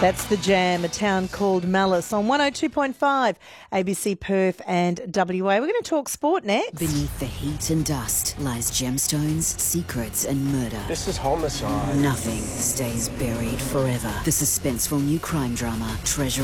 That's The Jam, a town called Malice on 102.5 ABC Perth and WA. We're going to talk sport next. Beneath the heat and dust lies gemstones, secrets and murder. This is homicide. Nothing stays buried forever. The suspenseful new crime drama, Treasure